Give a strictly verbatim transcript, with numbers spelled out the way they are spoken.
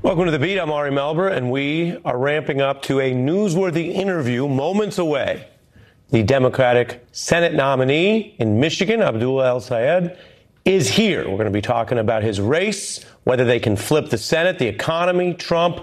Welcome to The Beat. I'm Ari Melber, and we are ramping up to a newsworthy interview moments away. The Democratic Senate nominee in Michigan, Abdullah El-Sayed, is here. We're going to be talking about his race, whether they can flip the Senate, the economy, Trump,